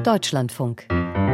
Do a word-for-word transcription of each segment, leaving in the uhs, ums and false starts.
Deutschlandfunk.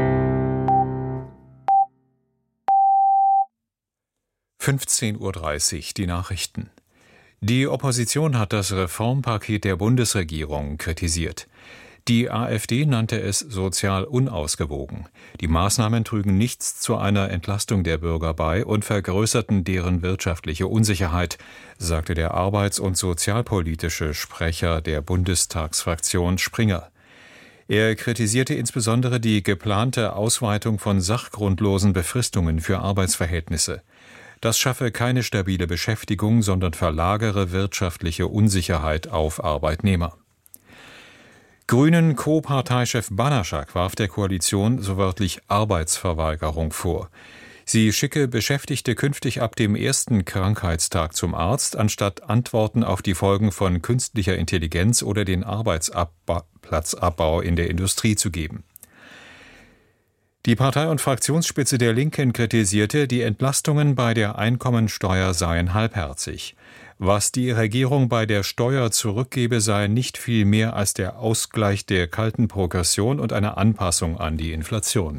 fünfzehn Uhr dreißig, die Nachrichten. Die Opposition hat das Reformpaket der Bundesregierung kritisiert. Die AfD nannte es sozial unausgewogen. Die Maßnahmen trügen nichts zu einer Entlastung der Bürger bei und vergrößerten deren wirtschaftliche Unsicherheit, sagte der arbeits- und sozialpolitische Sprecher der Bundestagsfraktion Springer. Er kritisierte insbesondere die geplante Ausweitung von sachgrundlosen Befristungen für Arbeitsverhältnisse. Das schaffe keine stabile Beschäftigung, sondern verlagere wirtschaftliche Unsicherheit auf Arbeitnehmer. Grünen Co-Parteichef Banaschak warf der Koalition so wörtlich Arbeitsverweigerung vor. Sie schicke Beschäftigte künftig ab dem ersten Krankheitstag zum Arzt, anstatt Antworten auf die Folgen von künstlicher Intelligenz oder den Arbeitsplatzabbau in der Industrie zu geben. Die Partei- und Fraktionsspitze der Linken kritisierte, die Entlastungen bei der Einkommensteuer seien halbherzig. Was die Regierung bei der Steuer zurückgebe, sei nicht viel mehr als der Ausgleich der kalten Progression und eine Anpassung an die Inflation.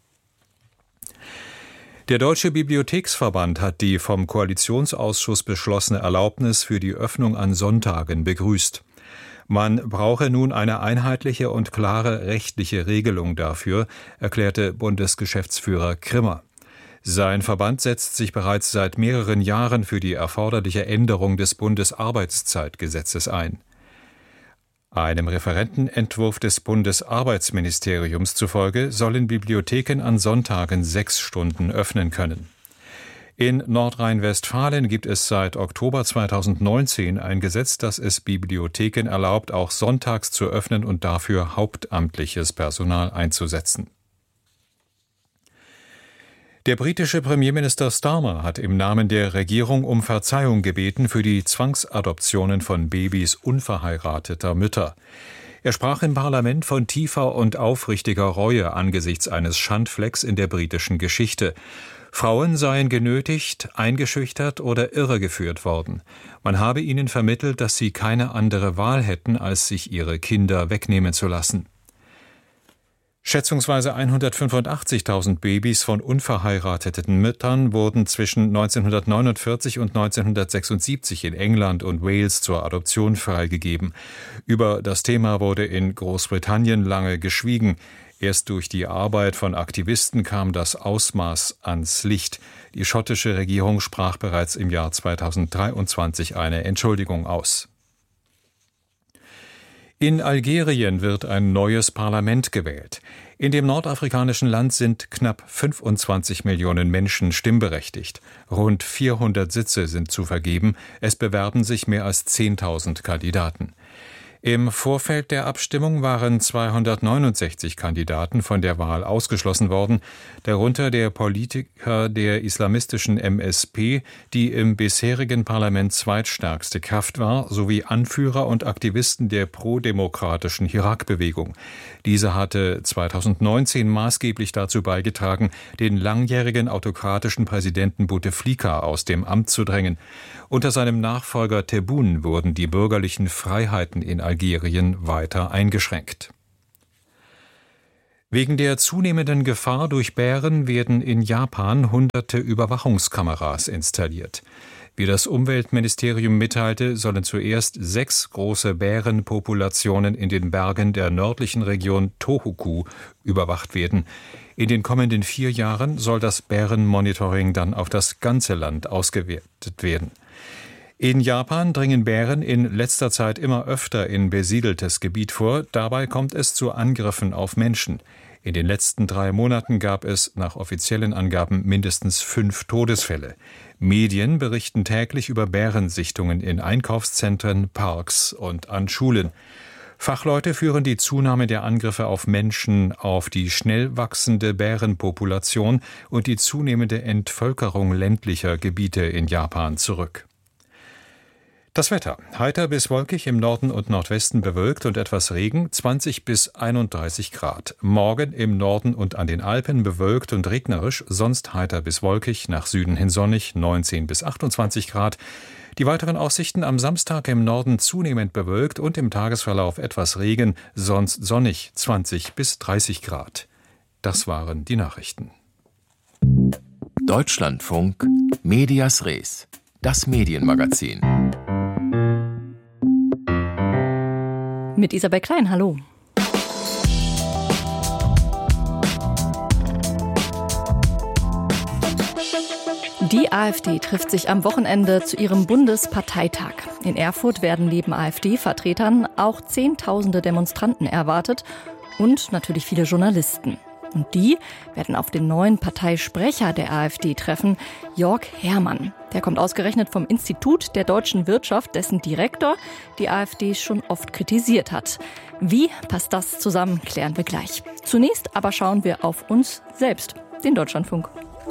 Der Deutsche Bibliotheksverband hat die vom Koalitionsausschuss beschlossene Erlaubnis für die Öffnung an Sonntagen begrüßt. Man brauche nun eine einheitliche und klare rechtliche Regelung dafür, erklärte Bundesgeschäftsführer Krimmer. Sein Verband setzt sich bereits seit mehreren Jahren für die erforderliche Änderung des Bundesarbeitszeitgesetzes ein. Einem Referentenentwurf des Bundesarbeitsministeriums zufolge sollen Bibliotheken an Sonntagen sechs Stunden öffnen können. In Nordrhein-Westfalen gibt es seit Oktober zweitausendneunzehn ein Gesetz, das es Bibliotheken erlaubt, auch sonntags zu öffnen und dafür hauptamtliches Personal einzusetzen. Der britische Premierminister Starmer hat im Namen der Regierung um Verzeihung gebeten für die Zwangsadoptionen von Babys unverheirateter Mütter. Er sprach im Parlament von tiefer und aufrichtiger Reue angesichts eines Schandflecks in der britischen Geschichte. Frauen seien genötigt, eingeschüchtert oder irregeführt worden. Man habe ihnen vermittelt, dass sie keine andere Wahl hätten, als sich ihre Kinder wegnehmen zu lassen. Schätzungsweise hundertfünfundachtzigtausend Babys von unverheirateten Müttern wurden zwischen neunzehnhundertneunundvierzig und neunzehnhundertsechsundsiebzig in England und Wales zur Adoption freigegeben. Über das Thema wurde in Großbritannien lange geschwiegen. Erst durch die Arbeit von Aktivisten kam das Ausmaß ans Licht. Die schottische Regierung sprach bereits im Jahr zweitausenddreiundzwanzig eine Entschuldigung aus. In Algerien wird ein neues Parlament gewählt. In dem nordafrikanischen Land sind knapp fünfundzwanzig Millionen Menschen stimmberechtigt. Rund vierhundert Sitze sind zu vergeben. Es bewerben sich mehr als zehntausend Kandidaten. Im Vorfeld der Abstimmung waren zweihundertneunundsechzig Kandidaten von der Wahl ausgeschlossen worden, darunter der Politiker der islamistischen M S P, die im bisherigen Parlament zweitstärkste Kraft war, sowie Anführer und Aktivisten der prodemokratischen Hirak-Bewegung. Diese hatte zweitausendneunzehn maßgeblich dazu beigetragen, den langjährigen autokratischen Präsidenten Bouteflika aus dem Amt zu drängen. Unter seinem Nachfolger Tebboune wurden die bürgerlichen Freiheiten in Algerien weiter eingeschränkt. Wegen der zunehmenden Gefahr durch Bären werden in Japan hunderte Überwachungskameras installiert. Wie das Umweltministerium mitteilte, sollen zuerst sechs große Bärenpopulationen in den Bergen der nördlichen Region Tohoku überwacht werden. In den kommenden vier Jahren soll das Bärenmonitoring dann auf das ganze Land ausgeweitet werden. In Japan dringen Bären in letzter Zeit immer öfter in besiedeltes Gebiet vor. Dabei kommt es zu Angriffen auf Menschen. In den letzten drei Monaten gab es nach offiziellen Angaben mindestens fünf Todesfälle. Medien berichten täglich über Bärensichtungen in Einkaufszentren, Parks und an Schulen. Fachleute führen die Zunahme der Angriffe auf Menschen auf die schnell wachsende Bärenpopulation und die zunehmende Entvölkerung ländlicher Gebiete in Japan zurück. Das Wetter. Heiter bis wolkig, im Norden und Nordwesten bewölkt und etwas Regen, zwanzig bis einunddreißig Grad. Morgen im Norden und an den Alpen bewölkt und regnerisch, sonst heiter bis wolkig, nach Süden hin sonnig, neunzehn bis achtundzwanzig Grad. Die weiteren Aussichten: am Samstag im Norden zunehmend bewölkt und im Tagesverlauf etwas Regen, sonst sonnig, zwanzig bis dreißig Grad. Das waren die Nachrichten. Deutschlandfunk Medias Res, das Medienmagazin. Mit Isabel Klein, hallo. Die AfD trifft sich am Wochenende zu ihrem Bundesparteitag. In Erfurt werden neben AfD-Vertretern auch Zehntausende Demonstranten erwartet und natürlich viele Journalisten. Und die werden auf den neuen Parteisprecher der AfD treffen, Jörg Herrmann. Der kommt ausgerechnet vom Institut der deutschen Wirtschaft, dessen Direktor die AfD schon oft kritisiert hat. Wie passt das zusammen, klären wir gleich. Zunächst aber schauen wir auf uns selbst, den Deutschlandfunk.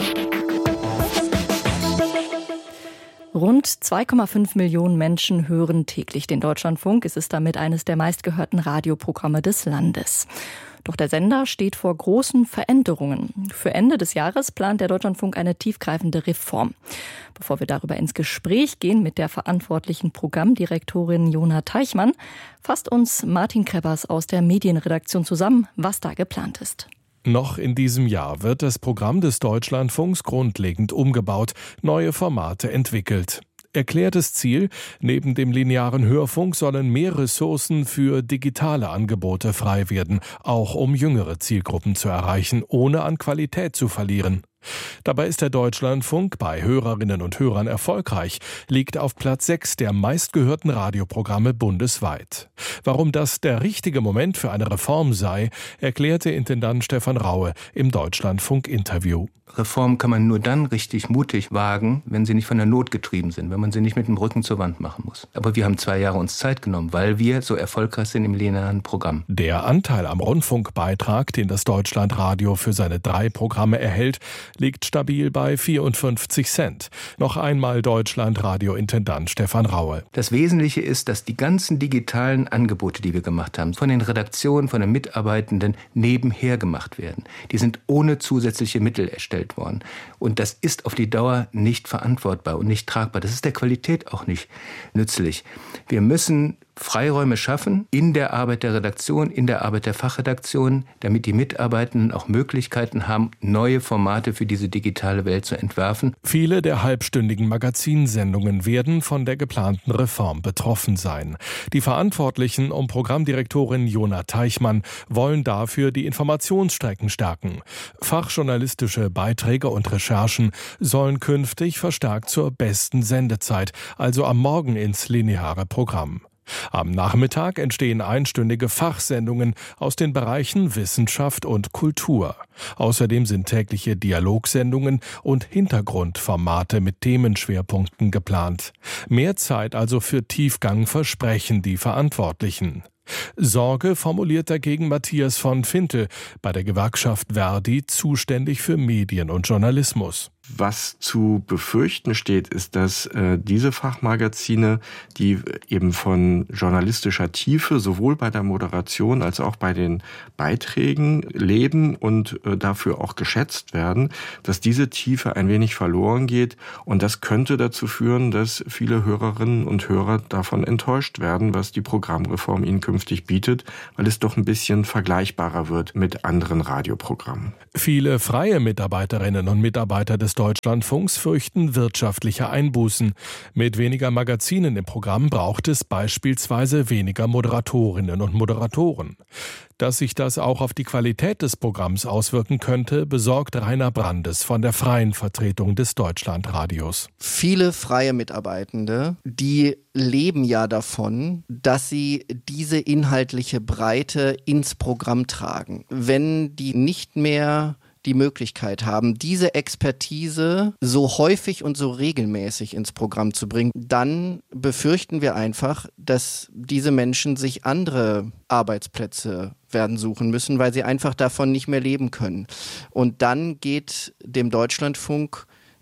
Rund zwei Komma fünf Millionen Menschen hören täglich den Deutschlandfunk. Es ist damit eines der meistgehörten Radioprogramme des Landes. Doch der Sender steht vor großen Veränderungen. Für Ende des Jahres plant der Deutschlandfunk eine tiefgreifende Reform. Bevor wir darüber ins Gespräch gehen mit der verantwortlichen Programmdirektorin Jona Teichmann, fasst uns Martin Kreppers aus der Medienredaktion zusammen, was da geplant ist. Noch in diesem Jahr wird das Programm des Deutschlandfunks grundlegend umgebaut, neue Formate entwickelt. Erklärtes Ziel: neben dem linearen Hörfunk sollen mehr Ressourcen für digitale Angebote frei werden, auch um jüngere Zielgruppen zu erreichen, ohne an Qualität zu verlieren. Dabei ist der Deutschlandfunk bei Hörerinnen und Hörern erfolgreich, liegt auf Platz sechs der meistgehörten Radioprogramme bundesweit. Warum das der richtige Moment für eine Reform sei, erklärte Intendant Stefan Raue im Deutschlandfunk-Interview. Reformen kann man nur dann richtig mutig wagen, wenn sie nicht von der Not getrieben sind, wenn man sie nicht mit dem Rücken zur Wand machen muss. Aber wir haben zwei Jahre uns Zeit genommen, weil wir so erfolgreich sind im linearen Programm. Der Anteil am Rundfunkbeitrag, den das Deutschlandradio für seine drei Programme erhält, liegt stabil bei vierundfünfzig Cent. Noch einmal Deutschlandradio-Intendant Stefan Raue. Das Wesentliche ist, dass die ganzen digitalen Angebote, die wir gemacht haben, von den Redaktionen, von den Mitarbeitenden nebenher gemacht werden. Die sind ohne zusätzliche Mittel erstellt worden. Und das ist auf die Dauer nicht verantwortbar und nicht tragbar. Das ist der Qualität auch nicht nützlich. Wir müssen Freiräume schaffen in der Arbeit der Redaktion, in der Arbeit der Fachredaktion, damit die Mitarbeitenden auch Möglichkeiten haben, neue Formate für diese digitale Welt zu entwerfen. Viele der halbstündigen Magazinsendungen werden von der geplanten Reform betroffen sein. Die Verantwortlichen um Programmdirektorin Jona Teichmann wollen dafür die Informationsstrecken stärken. Fachjournalistische Beiträge und Recherchen sollen künftig verstärkt zur besten Sendezeit, also am Morgen ins lineare Programm. Am Nachmittag entstehen einstündige Fachsendungen aus den Bereichen Wissenschaft und Kultur. Außerdem sind tägliche Dialogsendungen und Hintergrundformate mit Themenschwerpunkten geplant. Mehr Zeit also für Tiefgang versprechen die Verantwortlichen. Sorge formuliert dagegen Matthias von Fintel, bei der Gewerkschaft Verdi zuständig für Medien und Journalismus. Was zu befürchten steht, ist, dass äh, diese Fachmagazine, die eben von journalistischer Tiefe sowohl bei der Moderation als auch bei den Beiträgen leben und äh, dafür auch geschätzt werden, dass diese Tiefe ein wenig verloren geht. Und das könnte dazu führen, dass viele Hörerinnen und Hörer davon enttäuscht werden, was die Programmreform ihnen künftig bietet, weil es doch ein bisschen vergleichbarer wird mit anderen Radioprogrammen. Viele freie Mitarbeiterinnen und Mitarbeiter des Deutschlandfunks fürchten wirtschaftliche Einbußen. Mit weniger Magazinen im Programm braucht es beispielsweise weniger Moderatorinnen und Moderatoren. Dass sich das auch auf die Qualität des Programms auswirken könnte, besorgt Rainer Brandes von der freien Vertretung des Deutschlandradios. Viele freie Mitarbeitende, die leben ja davon, dass sie diese inhaltliche Breite ins Programm tragen. Wenn die nicht mehr die Möglichkeit haben, diese Expertise so häufig und so regelmäßig ins Programm zu bringen, dann befürchten wir einfach, dass diese Menschen sich andere Arbeitsplätze werden suchen müssen, weil sie einfach davon nicht mehr leben können. Und dann geht dem Deutschlandfunk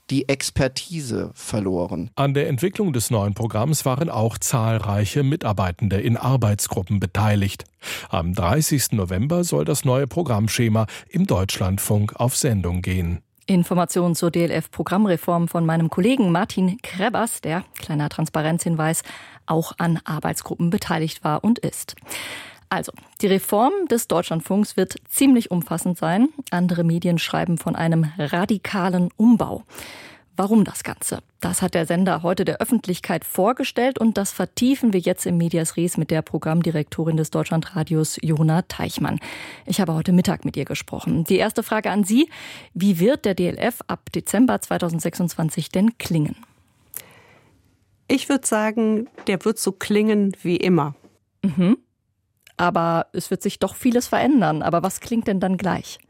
die Expertise verloren. An der Entwicklung des neuen Programms waren auch zahlreiche Mitarbeitende in Arbeitsgruppen beteiligt. Am dreißigsten November soll das neue Programmschema im Deutschlandfunk auf Sendung gehen. Informationen zur D L F-Programmreform von meinem Kollegen Martin Krebers, der, kleiner Transparenzhinweis, auch an Arbeitsgruppen beteiligt war und ist. Also, die Reform des Deutschlandfunks wird ziemlich umfassend sein. Andere Medien schreiben von einem radikalen Umbau. Warum das Ganze? Das hat der Sender heute der Öffentlichkeit vorgestellt und das vertiefen wir jetzt im Medias Res mit der Programmdirektorin des Deutschlandradios, Jona Teichmann. Ich habe heute Mittag mit ihr gesprochen. Die erste Frage an Sie: Wie wird der D L F ab Dezember zweitausendsechsundzwanzig denn klingen? Ich würde sagen, der wird so klingen wie immer. Mhm. Aber es wird sich doch vieles verändern. Aber was klingt denn dann gleich?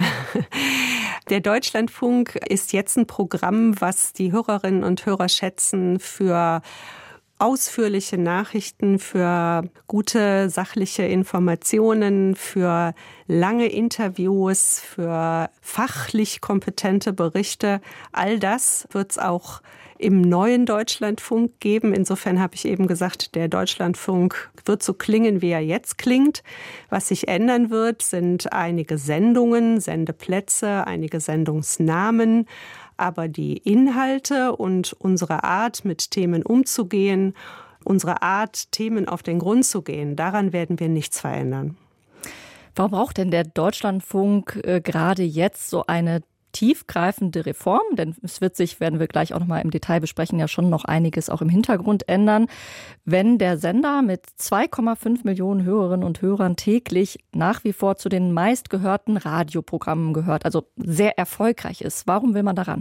Der Deutschlandfunk ist jetzt ein Programm, was die Hörerinnen und Hörer schätzen für ausführliche Nachrichten, für gute sachliche Informationen, für lange Interviews, für fachlich kompetente Berichte. All das wird es auch im neuen Deutschlandfunk geben. Insofern habe ich eben gesagt, der Deutschlandfunk wird so klingen, wie er jetzt klingt. Was sich ändern wird, sind einige Sendungen, Sendeplätze, einige Sendungsnamen. Aber die Inhalte und unsere Art, mit Themen umzugehen, unsere Art, Themen auf den Grund zu gehen, daran werden wir nichts verändern. Warum braucht denn der Deutschlandfunk äh, gerade jetzt so eine tiefgreifende Reform? Denn es wird sich, werden wir gleich auch noch mal im Detail besprechen, ja schon noch einiges auch im Hintergrund ändern. Wenn der Sender mit zwei Komma fünf Millionen Hörerinnen und Hörern täglich nach wie vor zu den meistgehörten Radioprogrammen gehört, also sehr erfolgreich ist, warum will man daran?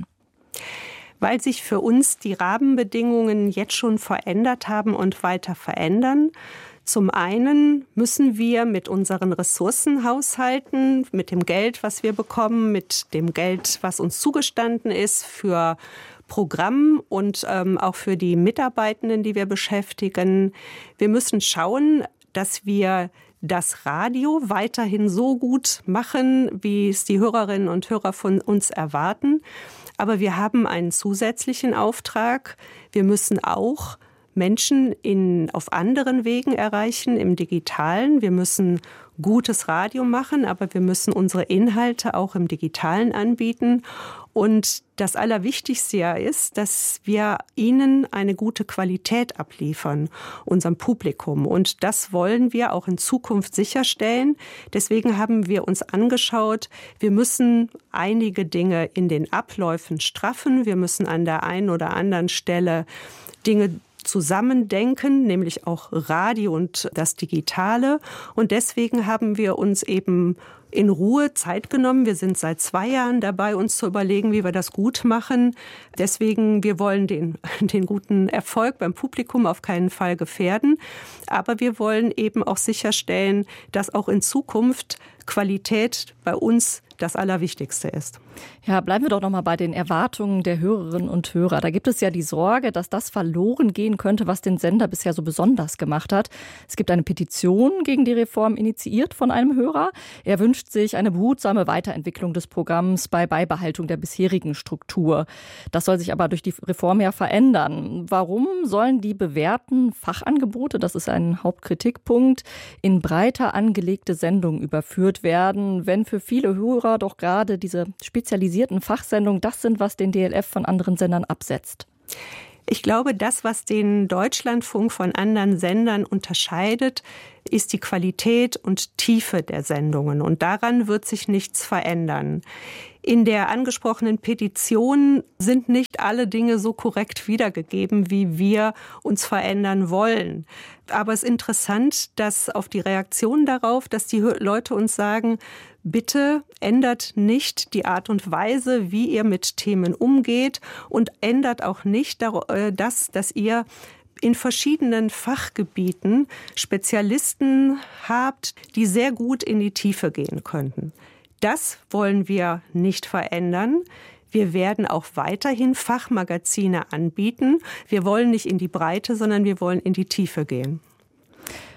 Weil sich für uns die Rahmenbedingungen jetzt schon verändert haben und weiter verändern. Zum einen müssen wir mit unseren Ressourcen haushalten, mit dem Geld, was wir bekommen, mit dem Geld, was uns zugestanden ist für Programm und ähm, auch für die Mitarbeitenden, die wir beschäftigen. Wir müssen schauen, dass wir das Radio weiterhin so gut machen, wie es die Hörerinnen und Hörer von uns erwarten. Aber wir haben einen zusätzlichen Auftrag. Wir müssen auch Menschen in, auf anderen Wegen erreichen, im Digitalen. Wir müssen gutes Radio machen, aber wir müssen unsere Inhalte auch im Digitalen anbieten. Und das Allerwichtigste ja ist, dass wir ihnen eine gute Qualität abliefern, unserem Publikum. Und das wollen wir auch in Zukunft sicherstellen. Deswegen haben wir uns angeschaut, wir müssen einige Dinge in den Abläufen straffen. Wir müssen an der einen oder anderen Stelle Dinge zusammendenken, nämlich auch Radio und das Digitale. Und deswegen haben wir uns eben in Ruhe Zeit genommen. Wir sind seit zwei Jahren dabei, uns zu überlegen, wie wir das gut machen. Deswegen, wir wollen den, den guten Erfolg beim Publikum auf keinen Fall gefährden. Aber wir wollen eben auch sicherstellen, dass auch in Zukunft Qualität bei uns das Allerwichtigste ist. Ja, bleiben wir doch noch mal bei den Erwartungen der Hörerinnen und Hörer. Da gibt es ja die Sorge, dass das verloren gehen könnte, was den Sender bisher so besonders gemacht hat. Es gibt eine Petition gegen die Reform, initiiert von einem Hörer. Er wünscht sich eine behutsame Weiterentwicklung des Programms bei Beibehaltung der bisherigen Struktur. Das soll sich aber durch die Reform ja verändern. Warum sollen die bewährten Fachangebote, das ist ein Hauptkritikpunkt, in breiter angelegte Sendungen überführt werden, wenn für viele Hörer doch gerade diese spezialisierten Fachsendungen das sind, was den D L F von anderen Sendern absetzt? Ich glaube, das, was den Deutschlandfunk von anderen Sendern unterscheidet, ist die Qualität und Tiefe der Sendungen. Und daran wird sich nichts verändern. In der angesprochenen Petition sind nicht alle Dinge so korrekt wiedergegeben, wie wir uns verändern wollen. Aber es ist interessant, dass auf die Reaktion darauf, dass die Leute uns sagen, bitte ändert nicht die Art und Weise, wie ihr mit Themen umgeht und ändert auch nicht das, dass ihr in verschiedenen Fachgebieten Spezialisten habt, die sehr gut in die Tiefe gehen könnten. Das wollen wir nicht verändern. Wir werden auch weiterhin Fachmagazine anbieten. Wir wollen nicht in die Breite, sondern wir wollen in die Tiefe gehen.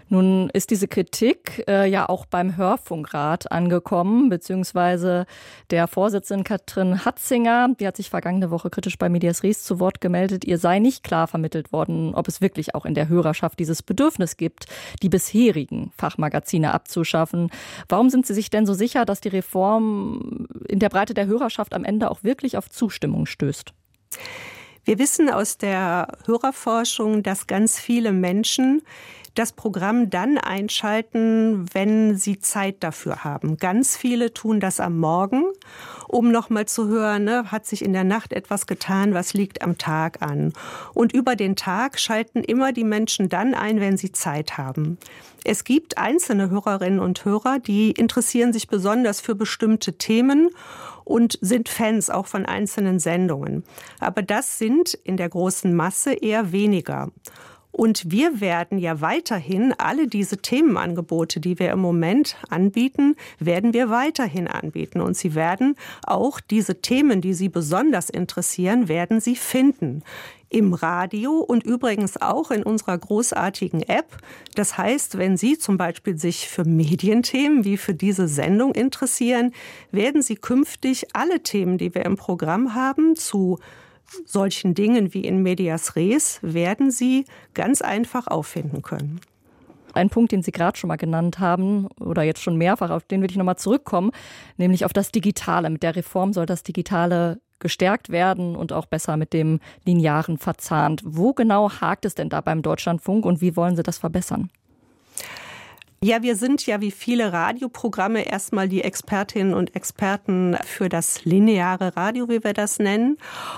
Nun ist diese Kritik äh, ja auch beim Hörfunkrat angekommen, beziehungsweise der Vorsitzenden Katrin Hatzinger, die hat sich vergangene Woche kritisch bei Medias Res zu Wort gemeldet, ihr sei nicht klar vermittelt worden, ob es wirklich auch in der Hörerschaft dieses Bedürfnis gibt, die bisherigen Fachmagazine abzuschaffen. Warum sind Sie sich denn so sicher, dass die Reform in der Breite der Hörerschaft am Ende auch wirklich auf Zustimmung stößt? Wir wissen aus der Hörerforschung, dass ganz viele Menschen das Programm dann einschalten, wenn sie Zeit dafür haben. Ganz viele tun das am Morgen, um nochmal zu hören, ne, hat sich in der Nacht etwas getan, was liegt am Tag an. Und über den Tag schalten immer die Menschen dann ein, wenn sie Zeit haben. Es gibt einzelne Hörerinnen und Hörer, die interessieren sich besonders für bestimmte Themen und sind Fans auch von einzelnen Sendungen. Aber das sind in der großen Masse eher weniger. Und wir werden ja weiterhin alle diese Themenangebote, die wir im Moment anbieten, werden wir weiterhin anbieten. Und Sie werden auch diese Themen, die Sie besonders interessieren, werden Sie finden. Im Radio und übrigens auch in unserer großartigen App. Das heißt, wenn Sie zum Beispiel sich für Medienthemen wie für diese Sendung interessieren, werden Sie künftig alle Themen, die wir im Programm haben, zu solchen Dingen wie in Medias Res, werden Sie ganz einfach auffinden können. Ein Punkt, den Sie gerade schon mal genannt haben oder jetzt schon mehrfach, auf den will ich nochmal zurückkommen, nämlich auf das Digitale. Mit der Reform soll das Digitale gestärkt werden und auch besser mit dem Linearen verzahnt. Wo genau hakt es denn da beim Deutschlandfunk und wie wollen Sie das verbessern? Ja, wir sind ja wie viele Radioprogramme erstmal die Expertinnen und Experten für das lineare Radio, wie wir das nennen.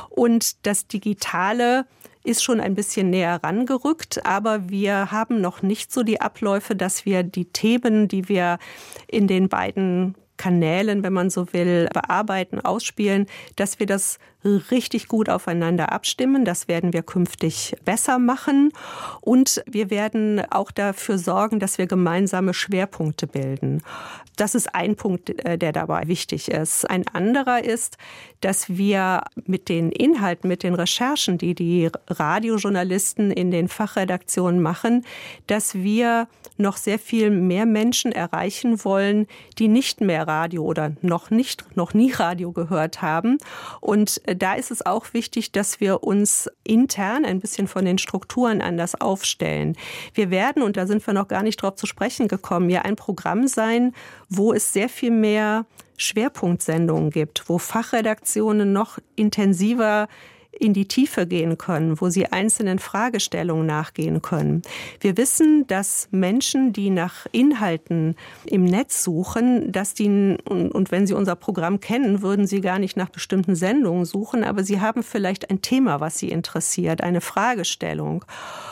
Und das Digitale ist schon ein bisschen näher rangerückt, aber wir haben noch nicht so die Abläufe, dass wir die Themen, die wir in den beiden Kanälen, wenn man so will, bearbeiten, ausspielen, dass wir das richtig gut aufeinander abstimmen. Das werden wir künftig besser machen. Und wir werden auch dafür sorgen, dass wir gemeinsame Schwerpunkte bilden. Das ist ein Punkt, der dabei wichtig ist. Ein anderer ist, dass wir mit den Inhalten, mit den Recherchen, die die Radiojournalisten in den Fachredaktionen machen, dass wir noch sehr viel mehr Menschen erreichen wollen, die nicht mehr Radio oder noch nicht, noch nie Radio gehört haben. Und da ist es auch wichtig, dass wir uns intern ein bisschen von den Strukturen anders aufstellen. Wir werden, und da sind wir noch gar nicht drauf zu sprechen gekommen, ja ein Programm sein, wo es sehr viel mehr Schwerpunktsendungen gibt, wo Fachredaktionen noch intensiver in die Tiefe gehen können, wo sie einzelnen Fragestellungen nachgehen können. Wir wissen, dass Menschen, die nach Inhalten im Netz suchen, dass die, und, und wenn sie unser Programm kennen, würden sie gar nicht nach bestimmten Sendungen suchen, aber sie haben vielleicht ein Thema, was sie interessiert, eine Fragestellung.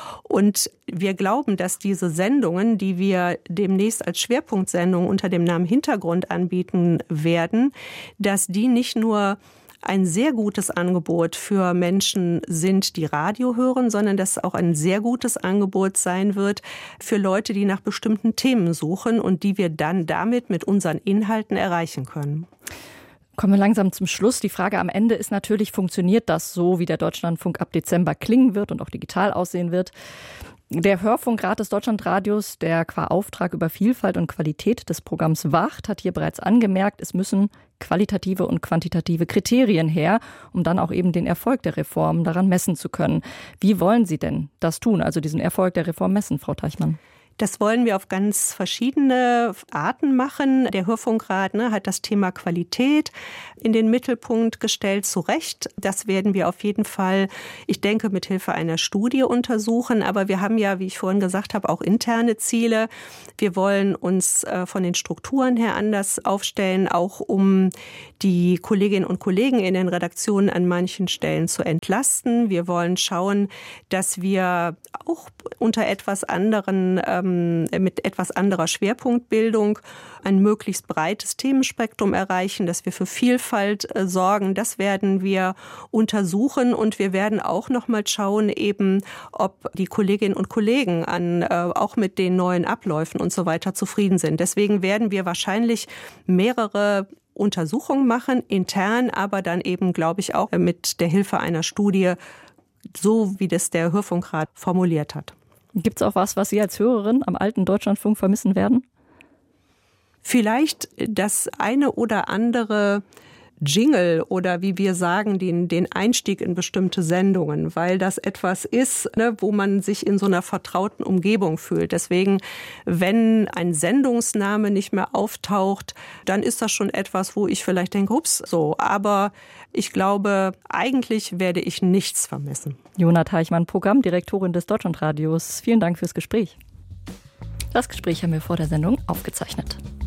Und wir glauben, dass diese Sendungen, die wir demnächst als Schwerpunktsendungen unter dem Namen Hintergrund anbieten werden, dass die nicht nur ein sehr gutes Angebot für Menschen sind, die Radio hören, sondern dass es auch ein sehr gutes Angebot sein wird für Leute, die nach bestimmten Themen suchen und die wir dann damit mit unseren Inhalten erreichen können. Kommen wir langsam zum Schluss. Die Frage am Ende ist natürlich, funktioniert das so, wie der Deutschlandfunk ab Dezember klingen wird und auch digital aussehen wird? Der Hörfunkrat des Deutschlandradios, der qua Auftrag über Vielfalt und Qualität des Programms wacht, hat hier bereits angemerkt, es müssen qualitative und quantitative Kriterien her, um dann auch eben den Erfolg der Reform daran messen zu können. Wie wollen Sie denn das tun, also diesen Erfolg der Reform messen, Frau Teichmann? Das wollen wir auf ganz verschiedene Arten machen. Der Hörfunkrat ne, hat das Thema Qualität in den Mittelpunkt gestellt, zu Recht. Das werden wir auf jeden Fall, ich denke, mit Hilfe einer Studie untersuchen. Aber wir haben ja, wie ich vorhin gesagt habe, auch interne Ziele. Wir wollen uns äh, von den Strukturen her anders aufstellen, auch um die Kolleginnen und Kollegen in den Redaktionen an manchen Stellen zu entlasten. Wir wollen schauen, dass wir auch unter etwas anderen ähm, mit etwas anderer Schwerpunktbildung ein möglichst breites Themenspektrum erreichen, dass wir für Vielfalt äh, sorgen. Das werden wir untersuchen und wir werden auch noch mal schauen, eben, ob die Kolleginnen und Kollegen an, äh, auch mit den neuen Abläufen und so weiter zufrieden sind. Deswegen werden wir wahrscheinlich mehrere Untersuchungen machen, intern, aber dann eben, glaube ich, auch mit der Hilfe einer Studie, so wie das der Hörfunkrat formuliert hat. Gibt es auch was, was Sie als Hörerin am alten Deutschlandfunk vermissen werden? Vielleicht das eine oder andere Jingle oder wie wir sagen, den, den Einstieg in bestimmte Sendungen, weil das etwas ist, ne, wo man sich in so einer vertrauten Umgebung fühlt. Deswegen, wenn ein Sendungsname nicht mehr auftaucht, dann ist das schon etwas, wo ich vielleicht denke, ups, so. Aber ich glaube, eigentlich werde ich nichts vermissen. Jona Teichmann, Programmdirektorin des Deutschlandradios. Vielen Dank fürs Gespräch. Das Gespräch haben wir vor der Sendung aufgezeichnet.